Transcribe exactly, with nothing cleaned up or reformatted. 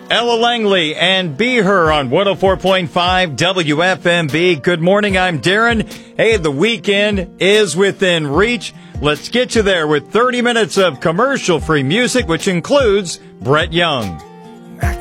Ella Langley and Be Her on one oh four point five W F M B. Good morning, I'm Darren. Hey, the weekend is within reach. Let's get you there with thirty minutes of commercial-free music, which includes Brett Young.